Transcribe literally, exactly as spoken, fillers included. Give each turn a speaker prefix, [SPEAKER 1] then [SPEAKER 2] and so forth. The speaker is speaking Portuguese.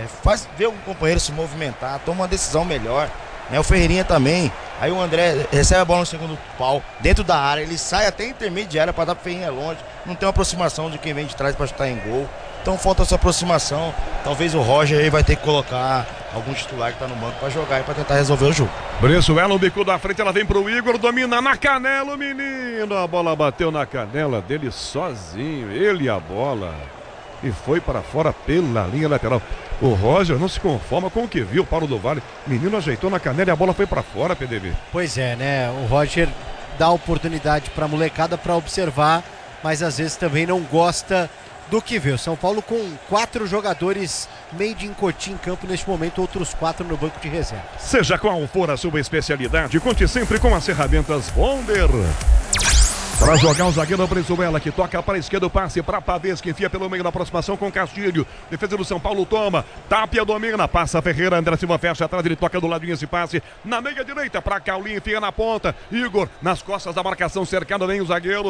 [SPEAKER 1] É, faz ver o companheiro se movimentar, toma uma decisão melhor. Né? O Ferreirinha também. Aí o André recebe a bola no segundo pau, dentro da área, ele sai até intermediária para dar pro Ferreirinha longe. Não tem uma aproximação de quem vem de trás para chutar em gol. Então falta essa aproximação. Talvez o Roger aí vai ter que colocar algum titular que tá no banco para jogar e para tentar resolver o jogo.
[SPEAKER 2] Brizuela, o bico da frente, ela vem pro Igor, domina na canela o menino. A bola bateu na canela dele sozinho, ele e a bola. E foi para fora pela linha lateral. O Roger não se conforma com o que viu. Paulo do Vale, menino ajeitou na canela e a bola foi para fora, P D V.
[SPEAKER 3] Pois é, né? O Roger dá oportunidade para a molecada para observar, mas às vezes também não gosta do que vê. O São Paulo com quatro jogadores made in Cotia em campo neste momento, outros quatro no banco de reserva.
[SPEAKER 2] Seja qual for a sua especialidade, conte sempre com as ferramentas Bonder. Para jogar o zagueiro Brizuela, que toca para a esquerda, o passe para Pavês, que enfia pelo meio da aproximação com Castilho. Defesa do São Paulo toma, Tapia domina, passa Ferreira, André Silva fecha atrás, ele toca do ladinho esse passe, na meia direita para Caulinho, enfia na ponta, Igor nas costas da marcação, cercado vem o zagueiro.